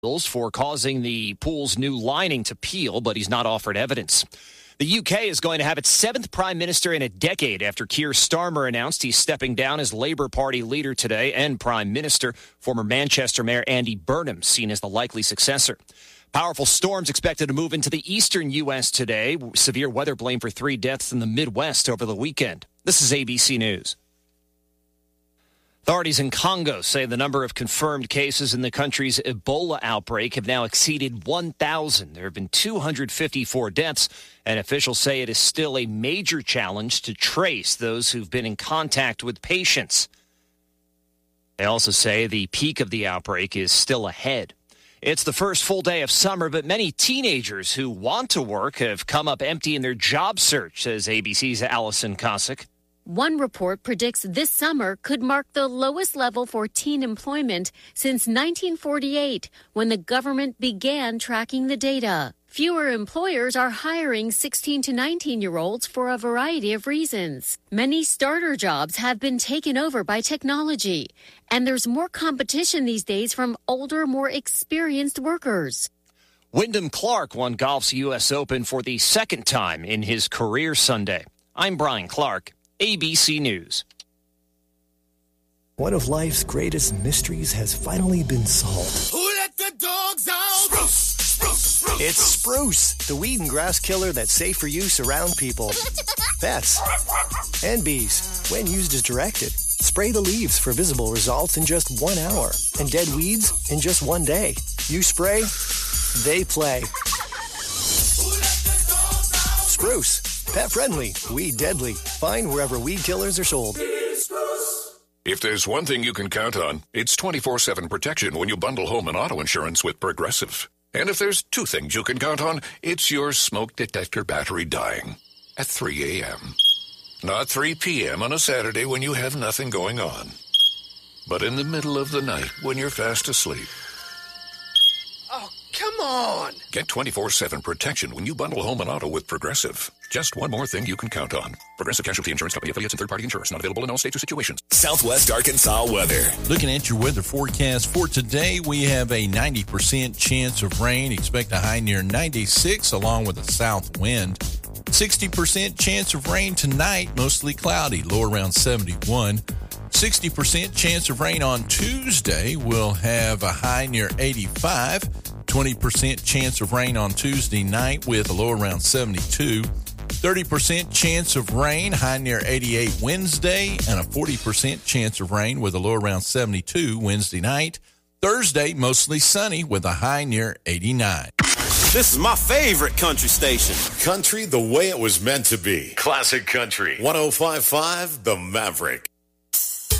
for causing the pool's new lining to peel, but he's not offered evidence. The UK is going to have its seventh prime minister in a decade after Keir Starmer announced he's stepping down as Labour Party leader today and prime minister. Former Manchester Mayor Andy Burnham seen as the likely successor. Powerful storms expected to move into the eastern U.S. today. Severe weather blamed for 3 deaths in the Midwest over the weekend. This is ABC News. Authorities in Congo say the number of confirmed cases in the country's Ebola outbreak have now exceeded 1,000. There have been 254 deaths, and officials say it is still a major challenge to trace those who've been in contact with patients. They also say the peak of the outbreak is still ahead. It's the first full day of summer, but many teenagers who want to work have come up empty in their job search, says ABC's Allison Cossack. One report predicts this summer could mark the lowest level for teen employment since 1948, when the government began tracking the data. Fewer employers are hiring 16 to 19-year-olds for a variety of reasons. Many starter jobs have been taken over by technology, and there's more competition these days from older, more experienced workers. Wyndham Clark won golf's U.S. Open for the second time in his career Sunday. I'm Brian Clark, ABC News. One of life's greatest mysteries has finally been solved. Who let the dogs out? Spruce, spruce, spruce. It's Spruce, the weed and grass killer that's safe for use around people, pets, and bees when used as directed. Spray the leaves for visible results in just 1 hour and dead weeds in just 1 day. You spray, they play. Spruce. Pet friendly, weed deadly. Find wherever weed killers are sold. If there's one thing you can count on, it's 24/7 protection when you bundle home and auto insurance with Progressive. And if there's 2 things you can count on, it's your smoke detector battery dying at 3 a.m. Not 3 p.m. on a Saturday when you have nothing going on, but in the middle of the night when you're fast asleep. Oh, come on. Get 24/7 protection when you bundle home and auto with Progressive. Just one more thing you can count on. Progressive Casualty Insurance Company, affiliates, and third-party insurers. Not available in all states or situations. Southwest Arkansas weather. Looking at your weather forecast for today, we have a 90% chance of rain. Expect a high near 96 along with a south wind. 60% chance of rain tonight, mostly cloudy, low around 71. 60% chance of rain on Tuesday. We'll have a high near 85. 20% chance of rain on Tuesday night with a low around 72. 30% chance of rain, high near 88 Wednesday, and a 40% chance of rain with a low around 72 Wednesday night. Thursday, mostly sunny with a high near 89. This is my favorite country station. Country the way it was meant to be. Classic Country. 105.5 The Maverick.